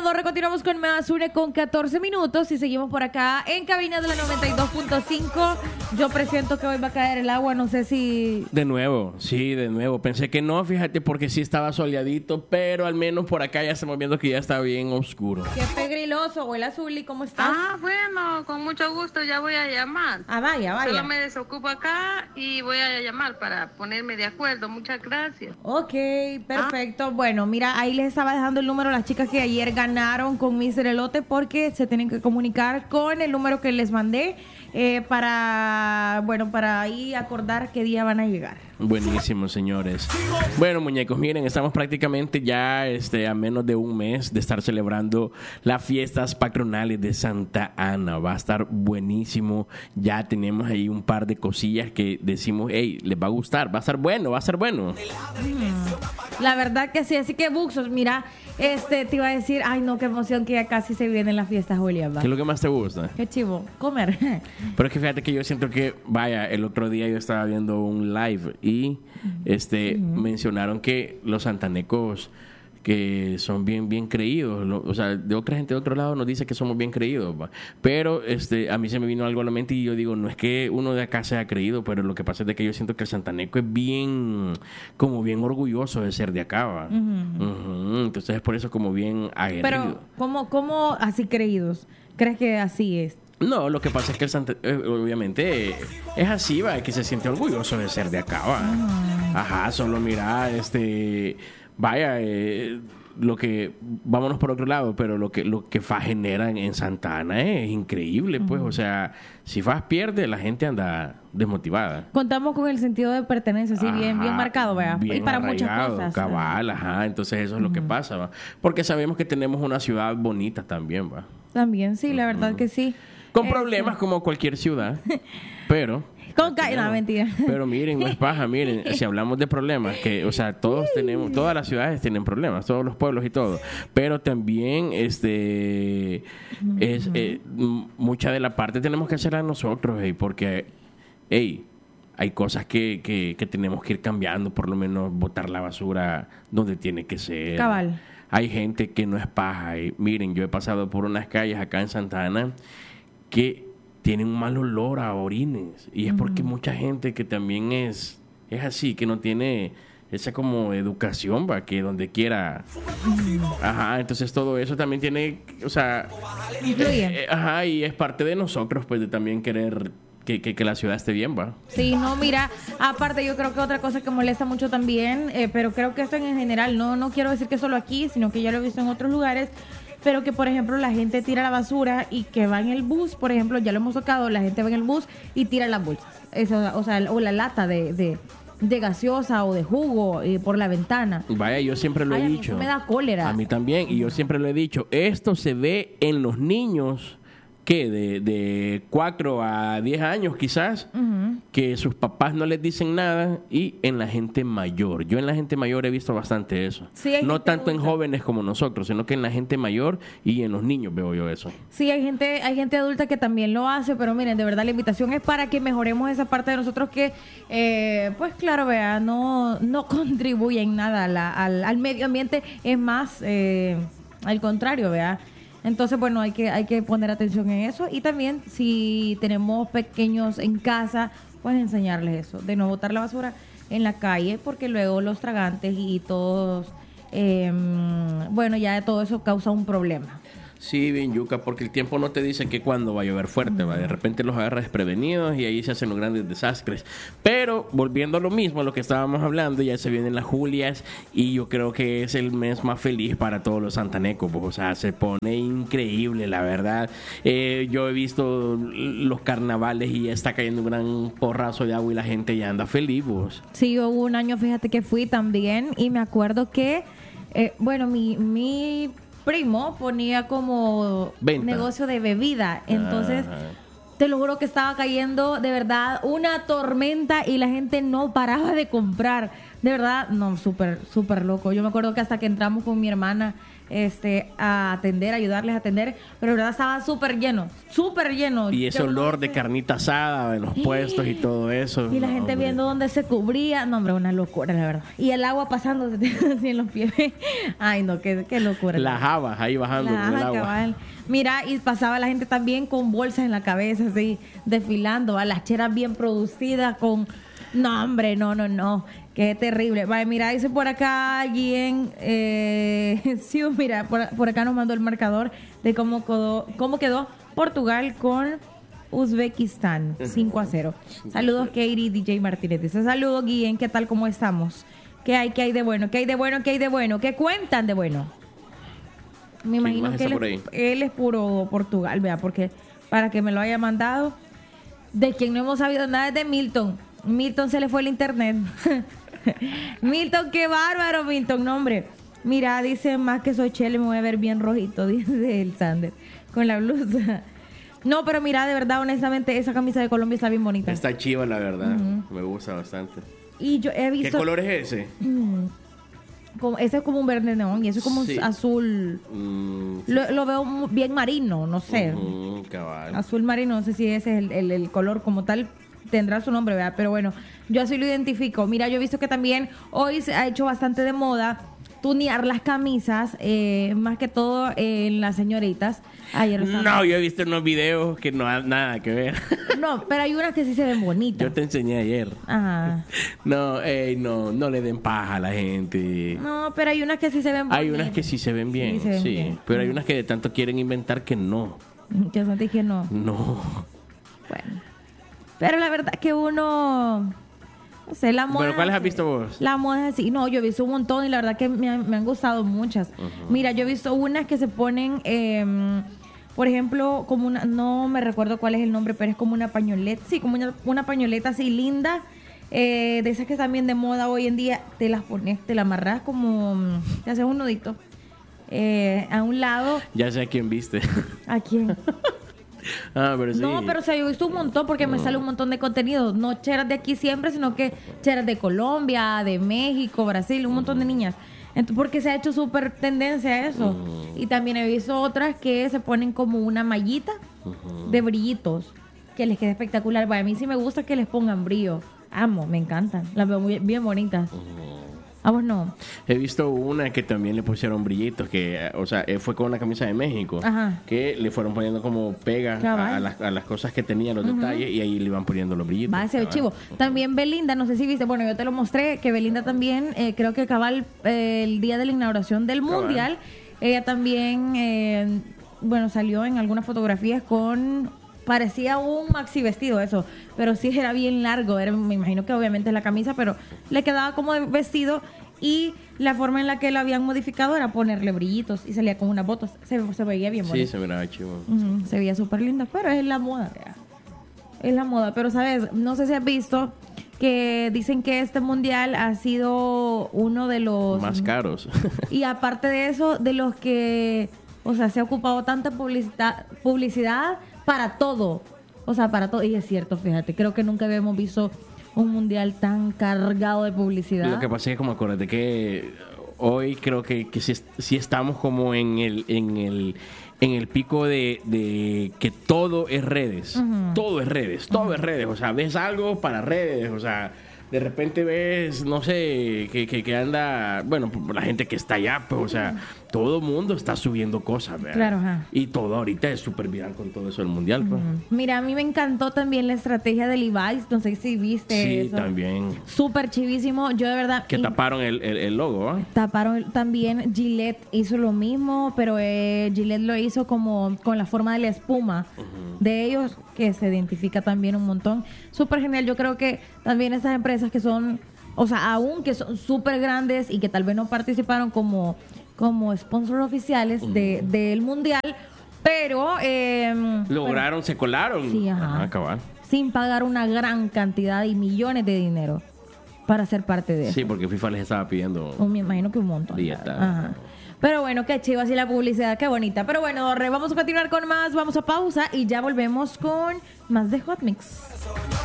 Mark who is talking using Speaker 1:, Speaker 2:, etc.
Speaker 1: Borre, continuamos con más une con 14 minutos y seguimos por acá en cabina de la 92.5. Yo presiento que hoy va a caer el agua, no sé si...
Speaker 2: De nuevo, sí, de nuevo. Pensé que no, fíjate, porque sí estaba soleadito, pero al menos por acá ya estamos viendo que ya está bien oscuro.
Speaker 1: Qué pegriloso. Hola, Zuli, ¿cómo estás?
Speaker 3: Bueno, con mucho gusto ya voy a llamar.
Speaker 1: Vaya.
Speaker 3: Solo me desocupo acá y voy a llamar para ponerme de acuerdo. Muchas gracias.
Speaker 1: Ok, perfecto. Bueno, mira, ahí les estaba dejando el número a las chicas que ayer ganaron con Mr. Elote porque se tienen que comunicar con el número que les mandé para ahí acordar qué día van a llegar.
Speaker 2: Buenísimo, señores. Bueno, muñecos, miren, estamos prácticamente ya a menos de un mes de estar celebrando las fiestas patronales de Santa Ana. Va a estar buenísimo. Ya tenemos ahí un par de cosillas que decimos, hey, les va a gustar, va a estar bueno, va a ser bueno.
Speaker 1: La verdad que sí, así que Buxos, mira, te iba a decir, ay no, qué emoción que ya casi se vienen las fiestas, Julia.
Speaker 2: ¿Qué es lo que más te gusta?
Speaker 1: Qué chivo, comer.
Speaker 2: Pero es que fíjate que yo siento que, el otro día yo estaba viendo un live y mencionaron que los santanecos que son bien creídos, o sea, de otra gente de otro lado nos dice que somos bien creídos, ¿va? Pero a mí se me vino algo a la mente y yo digo, no es que uno de acá sea creído, pero lo que pasa es de que yo siento que el santaneco es bien orgulloso de ser de acá, ¿va? Entonces es por eso como bien aguerrido.
Speaker 1: Pero ¿cómo así creídos? ¿Crees que así es?
Speaker 2: No, lo que pasa es que obviamente es así, va, que se siente orgulloso de ser de acá, va. Ajá, solo mira, lo que, vámonos por otro lado, pero lo que FAS genera en Santa Ana es increíble, pues, o sea, si FAS pierde, la gente anda desmotivada.
Speaker 1: Contamos con el sentido de pertenencia, así bien marcado, ¿verdad?
Speaker 2: Bien
Speaker 1: y para
Speaker 2: arraigado,
Speaker 1: muchas cosas.
Speaker 2: Cabal, entonces eso es lo que pasa, va. Porque sabemos que tenemos una ciudad bonita también, va.
Speaker 1: También, sí, la verdad que sí.
Speaker 2: Con problemas como cualquier ciudad, pero...
Speaker 1: No, mentira.
Speaker 2: Pero miren, no es paja, miren, si hablamos de problemas, que, o sea, todas las ciudades tienen problemas, todos los pueblos y todo, pero también, mucha de la parte tenemos que hacerla nosotros, porque, hay cosas que tenemos que ir cambiando, por lo menos botar la basura donde tiene que ser.
Speaker 1: Cabal.
Speaker 2: Hay gente que no es paja, y miren, yo he pasado por unas calles acá en Santa Ana que tienen un mal olor a orines. Y es porque mucha gente que también es así, que no tiene esa como educación, va, que donde quiera. Entonces todo eso también tiene, o sea, y es parte de nosotros, pues, de también querer que la ciudad esté bien, va.
Speaker 1: Sí, no, mira, aparte yo creo que otra cosa que molesta mucho también, pero creo que esto en general, no quiero decir que solo aquí, sino que ya lo he visto en otros lugares, pero que, por ejemplo, la gente tira la basura y que va en el bus, por ejemplo, ya lo hemos tocado, la gente va en el bus y tira las bolsas. O la lata de gaseosa o de jugo por la ventana.
Speaker 2: Vaya, yo siempre lo he dicho.
Speaker 1: Eso me da cólera.
Speaker 2: A mí también, y yo siempre lo he dicho. Esto se ve en los niños, ¿qué? De 4 a 10 años quizás, que sus papás no les dicen nada, y en la gente mayor. Yo en la gente mayor he visto bastante eso.
Speaker 1: Sí,
Speaker 2: no tanto en jóvenes como nosotros, sino que en la gente mayor y en los niños veo yo eso.
Speaker 1: Sí, hay gente adulta que también lo hace, pero miren, de verdad la invitación es para que mejoremos esa parte de nosotros que, pues claro, vea, no contribuye en nada al medio ambiente, es más, al contrario, vea. Entonces, bueno, hay que poner atención en eso. Y también, si tenemos pequeños en casa, pues enseñarles eso, de no botar la basura en la calle, porque luego los tragantes y todos, ya todo eso causa un problema.
Speaker 2: Sí, bien yuca, porque el tiempo no te dice que cuándo va a llover fuerte, ¿va? De repente los agarras desprevenidos y ahí se hacen los grandes desastres. Pero, volviendo a lo mismo, a lo que estábamos hablando, ya se vienen las Julias y yo creo que es el mes más feliz para todos los santanecos, pues, o sea, se pone increíble, la verdad. Yo he visto los carnavales y ya está cayendo un gran porrazo de agua y la gente ya anda feliz, pues.
Speaker 1: Sí, hubo un año, fíjate que fui también y me acuerdo que, mi primo ponía como negocio de bebida, entonces te lo juro que estaba cayendo de verdad una tormenta y la gente no paraba de comprar, de verdad, no, súper loco. Yo me acuerdo que hasta que entramos con mi hermana a atender, ayudarles a atender, pero la verdad estaba súper lleno.
Speaker 2: Y ese olor de carnita asada en los puestos y todo eso.
Speaker 1: Y la gente
Speaker 2: hombre,
Speaker 1: viendo dónde se cubría. No, hombre, una locura, la verdad. Y el agua pasando así en los pies. Ay, no, qué locura.
Speaker 2: Las habas ahí bajando con el agua.
Speaker 1: Cabal. Mira, y pasaba la gente también con bolsas en la cabeza, así, desfilando, a las cheras bien producidas con... No, hombre, no. Qué terrible. Vale, mira, dice por acá alguien, sí, mira, por acá nos mandó el marcador de cómo quedó Portugal con Uzbekistán, 5-0. Saludos, Katie, DJ Martínez. Dice, saludos, Guillén, ¿qué tal, cómo estamos? ¿Qué hay de bueno? ¿Qué cuentan de bueno? Me imagino que él es puro Portugal, vea, porque para que me lo haya mandado, de quien no hemos sabido nada es de Milton. Milton se le fue el internet. Milton, qué bárbaro, Milton, no, hombre. Mira, dice más que soy chele, me voy a ver bien rojito, dice el Sander, con la blusa. No, pero mira, de verdad, honestamente, esa camisa de Colombia está bien bonita.
Speaker 2: Está chiva, la verdad. Me gusta bastante.
Speaker 1: Y yo he visto...
Speaker 2: ¿Qué color es ese?
Speaker 1: Ese es como un verde neón y eso es como un azul. Lo veo bien marino, no sé.
Speaker 2: Cabal.
Speaker 1: Azul marino, no sé si ese es el color como tal. Tendrá su nombre, ¿verdad? Pero bueno, yo así lo identifico. Mira, yo he visto que también hoy se ha hecho bastante de moda tunear las camisas, más que todo en las señoritas.
Speaker 2: No, yo he visto unos videos que no han nada que ver.
Speaker 1: No, pero hay unas que sí se ven bonitas.
Speaker 2: Yo te enseñé ayer.
Speaker 1: Ajá.
Speaker 2: No le den paja a la gente.
Speaker 1: No, pero hay unas que sí se ven bonitas.
Speaker 2: Hay unas que sí se ven bien, sí. Pero hay unas que de tanto quieren inventar que no.
Speaker 1: Que sentí que no.
Speaker 2: No.
Speaker 1: Bueno. Pero la verdad que uno... No sé, la moda...
Speaker 2: ¿Pero cuáles has visto vos?
Speaker 1: La moda es así. No, yo he visto un montón y la verdad que me han gustado muchas. Mira, yo he visto unas que se ponen... por ejemplo, como una... No me recuerdo cuál es el nombre, pero es como una pañoleta. Sí, como una pañoleta así linda. De esas que están bien de moda hoy en día. Te las pones, te la amarras como... Te haces un nudito. A un lado...
Speaker 2: Ya sé a quién viste.
Speaker 1: ¿A quién?
Speaker 2: Pero sí.
Speaker 1: No, pero o sea, yo he visto un montón porque me sale un montón de contenido. No cheras de aquí siempre, sino que cheras de Colombia, de México, Brasil, un montón de niñas. Entonces, porque se ha hecho súper tendencia a eso. Y también he visto otras que se ponen como una mallita de brillitos, que les queda espectacular. Bueno, a mí sí me gusta que les pongan brillo. Amo, me encantan. Las veo bien bonitas. ¿A vos no?
Speaker 2: He visto una que también le pusieron brillitos, que, o sea, fue con una camisa de México, que le fueron poniendo como pega a las cosas que tenía, los detalles, y ahí le iban poniendo los brillitos.
Speaker 1: Va a ser chivo. También Belinda, no sé si viste, bueno, yo te lo mostré, que Belinda también, creo que cabal el día de la inauguración del Mundial, ella también, bueno, salió en algunas fotografías con... Parecía un maxi vestido eso, pero sí era bien largo. Me imagino que obviamente es la camisa, pero le quedaba como de vestido y la forma en la que lo habían modificado era ponerle brillitos y salía con unas botas. Se veía bien bonito.
Speaker 2: Sí, se miraba chivo.
Speaker 1: Se veía súper linda, pero es la moda. Es la moda, pero sabes, no sé si has visto que dicen que este mundial ha sido uno de los...
Speaker 2: más caros.
Speaker 1: Y aparte de eso, de los que, o sea, se ha ocupado tanta publicidad para todo, o sea, para todo. Y es cierto, fíjate, creo que nunca habíamos visto un mundial tan cargado de publicidad.
Speaker 2: Lo que pasa es que, como acuérdate que hoy creo que sí estamos como en el pico de que todo es redes. Todo es redes, todo es redes. O sea, ves algo para redes, o sea... De repente ves, no sé, que anda... Bueno, la gente que está allá, pues, o sea, todo mundo está subiendo cosas, ¿verdad?
Speaker 1: Claro, ajá.
Speaker 2: Y todo ahorita es súper viral con todo eso del mundial, pues.
Speaker 1: Mira, a mí me encantó también la estrategia de Levi's. No sé si viste eso.
Speaker 2: Sí, también.
Speaker 1: Súper chivísimo. Yo de verdad...
Speaker 2: Que taparon el logo, ¿ah?
Speaker 1: Taparon también. Gillette hizo lo mismo, pero Gillette lo hizo como con la forma de la espuma de ellos, que se identifica también un montón. Súper genial. Yo creo que también esas empresas que son, o sea, aún que son súper grandes y que tal vez no participaron como sponsor oficiales del mundial, pero
Speaker 2: lograron, se colaron.
Speaker 1: Sí,
Speaker 2: acabar.
Speaker 1: Sin pagar una gran cantidad y millones de dinero para ser parte de eso.
Speaker 2: Sí, porque FIFA les estaba pidiendo.
Speaker 1: Me imagino que un montón. Pero bueno, qué chivo así la publicidad, qué bonita. Pero bueno, Dorre, vamos a continuar con más, vamos a pausa y ya volvemos con más de Hot Mix.